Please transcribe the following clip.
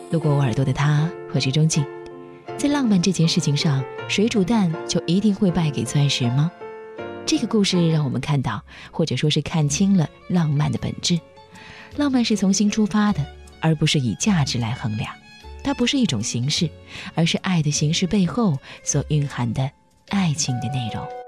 路过我耳朵的他会是中镜。在浪漫这件事情上，水煮蛋就一定会败给钻石吗？这个故事让我们看到，或者说是看清了浪漫的本质。浪漫是从心出发的，而不是以价值来衡量。它不是一种形式，而是爱的形式背后所蕴含的爱情的内容。